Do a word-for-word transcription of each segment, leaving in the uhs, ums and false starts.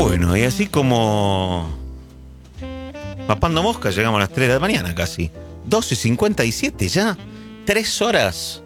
Bueno, y así como papando mosca, llegamos a las tres de la mañana casi. doce cincuenta y siete ya. Tres horas.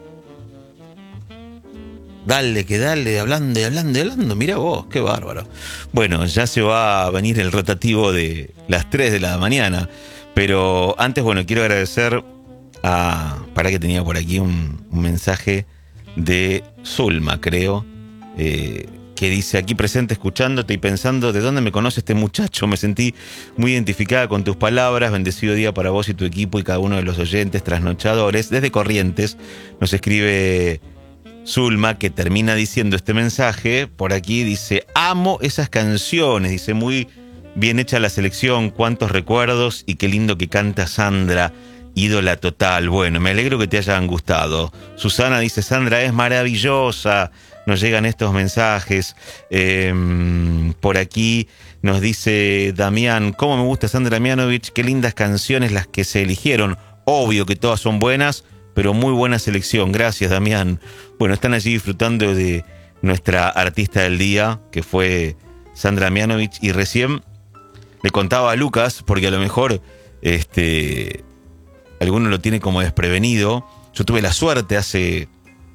Dale, que dale, hablando, hablando, hablando. Mirá vos, qué bárbaro. Bueno, ya se va a venir el rotativo de las tres de la mañana. Pero antes, bueno, quiero agradecer a... Para que tenía por aquí un, un mensaje de Zulma, creo. Eh... que dice, aquí presente escuchándote y pensando de dónde me conoce este muchacho. Me sentí muy identificada con tus palabras. Bendecido día para vos y tu equipo y cada uno de los oyentes trasnochadores. Desde Corrientes nos escribe Zulma, que termina diciendo este mensaje. Por aquí dice, amo esas canciones. Dice, muy bien hecha la selección, cuántos recuerdos y qué lindo que canta Sandra. Ídola total. Bueno, me alegro que te hayan gustado. Susana dice, Sandra es maravillosa. Nos llegan estos mensajes. Eh, por aquí nos dice Damián, cómo me gusta Sandra Mianovich, qué lindas canciones las que se eligieron. Obvio que todas son buenas, pero muy buena selección. Gracias, Damián. Bueno, están allí disfrutando de nuestra artista del día, que fue Sandra Mianovich. Y recién le contaba a Lucas, porque a lo mejor este, alguno lo tiene como desprevenido. Yo tuve la suerte hace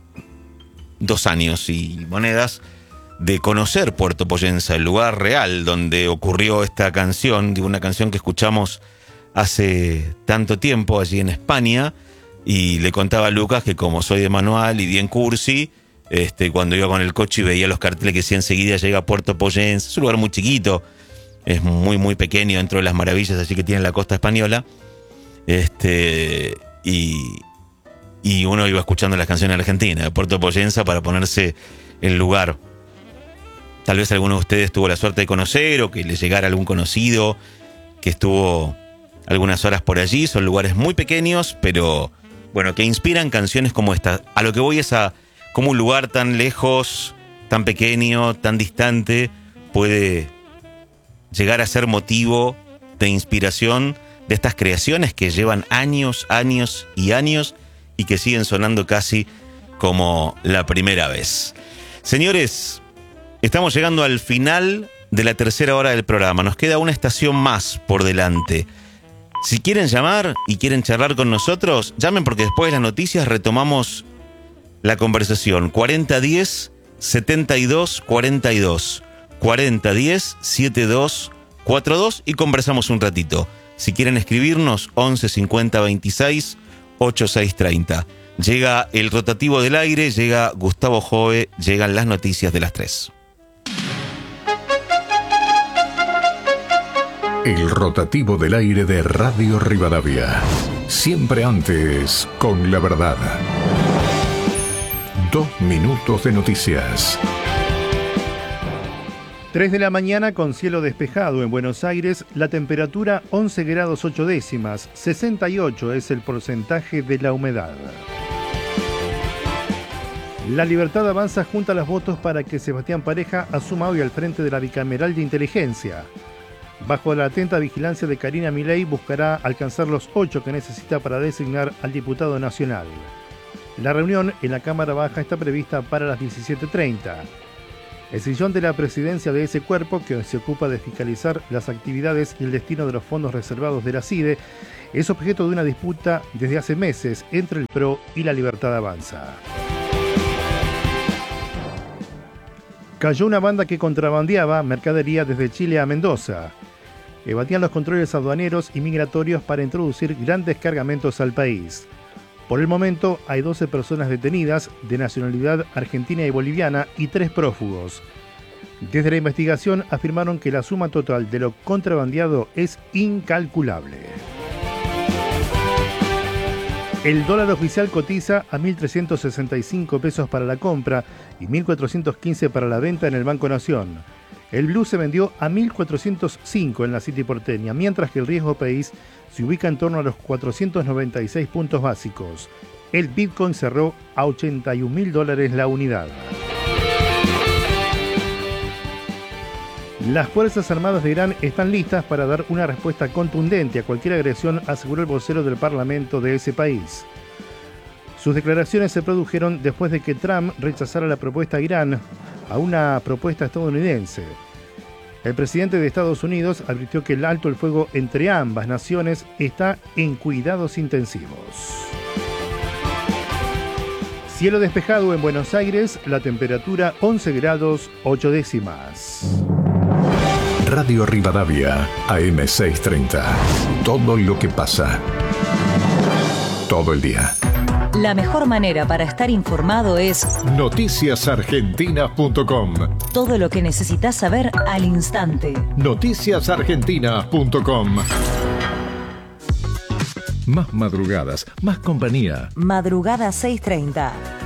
dos años y monedas de conocer Puerto Pollenza, el lugar real donde ocurrió esta canción, digo, una canción que escuchamos hace tanto tiempo allí en España. Y le contaba a Lucas que como soy de manual y bien cursi, este, cuando iba con el coche y veía los carteles que decía enseguida llega a Puerto Pollenza, es un lugar muy chiquito, es muy muy pequeño dentro de las maravillas así que tiene la costa española, este, y Y uno iba escuchando las canciones argentinas de Puerto Pollenza para ponerse en lugar. Tal vez alguno de ustedes tuvo la suerte de conocer o que le llegara algún conocido que estuvo algunas horas por allí. Son lugares muy pequeños, pero bueno, que inspiran canciones como esta. A lo que voy es a cómo un lugar tan lejos, tan pequeño, tan distante, puede llegar a ser motivo de inspiración de estas creaciones que llevan años, años y años y que siguen sonando casi como la primera vez. Señores, estamos llegando al final de la tercera hora del programa. Nos queda una estación más por delante. Si quieren llamar y quieren charlar con nosotros, llamen porque después de las noticias retomamos la conversación. cuarenta diez setenta y dos cuarenta y dos. cuarenta diez setenta y dos cuarenta y dos y conversamos un ratito. Si quieren escribirnos, once cincuenta veintiséis ochenta y seis treinta. Llega el rotativo del aire, llega Gustavo Jove, llegan las noticias de las tres. El rotativo del aire de Radio Rivadavia. Siempre antes, con la verdad. Dos minutos de noticias. tres de la mañana con cielo despejado en Buenos Aires, la temperatura once grados ocho décimas, sesenta y ocho es el porcentaje de la humedad. La Libertad Avanza junta los votos para que Sebastián Pareja asuma hoy al frente de la Bicameral de Inteligencia. Bajo la atenta vigilancia de Karina Milei buscará alcanzar los ocho que necesita para designar al diputado nacional. La reunión en la Cámara Baja está prevista para las diecisiete treinta. El sillón de la presidencia de ese cuerpo, que se ocupa de fiscalizar las actividades y el destino de los fondos reservados de la CIDE, es objeto de una disputa desde hace meses entre el P R O y la Libertad Avanza. Cayó una banda que contrabandeaba mercadería desde Chile a Mendoza. Evadían los controles aduaneros y migratorios para introducir grandes cargamentos al país. Por el momento hay doce personas detenidas de nacionalidad argentina y boliviana y tres prófugos. Desde la investigación afirmaron que la suma total de lo contrabandeado es incalculable. El dólar oficial cotiza a mil trescientos sesenta y cinco pesos para la compra y mil cuatrocientos quince para la venta en el Banco Nación. El blue se vendió a mil cuatrocientos cinco en la City porteña, mientras que el riesgo país se ubica en torno a los cuatrocientos noventa y seis puntos básicos. El Bitcoin cerró a ochenta y un mil dólares la unidad. Las Fuerzas Armadas de Irán están listas para dar una respuesta contundente a cualquier agresión, aseguró el vocero del Parlamento de ese país. Sus declaraciones se produjeron después de que Trump rechazara la propuesta a Irán a una propuesta estadounidense. El presidente de Estados Unidos advirtió que el alto el fuego entre ambas naciones está en cuidados intensivos. Cielo despejado en Buenos Aires, la temperatura once grados ocho décimas. Radio Rivadavia, A M seiscientos treinta. Todo lo que pasa. Todo el día. La mejor manera para estar informado es noticias argentinas punto com. Todo lo que necesitas saber al instante. noticias argentinas punto com. Más madrugadas, más compañía. Madrugada seiscientos treinta.